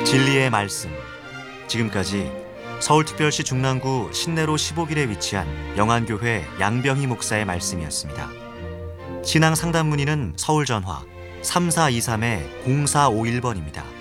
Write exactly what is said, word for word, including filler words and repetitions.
진리의 말씀. 지금까지 서울특별시 중랑구 신내로 십오 길에 위치한 영안교회 양병희 목사의 말씀이었습니다. 신앙 상담 문의는 서울 전화 삼사이삼 공사오일 번입니다.